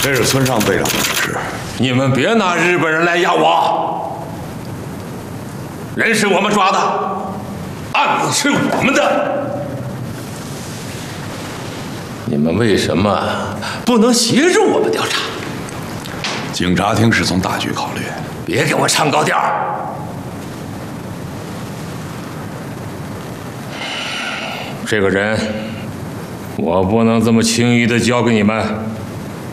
这是村上队长的指示。 你们别拿日本人来压我，人是我们抓的，案子是我们的，你们为什么不能协助我们调查？ 警察厅是从大局考虑， 别给我唱高调。这个人，我不能这么轻易的交给你们。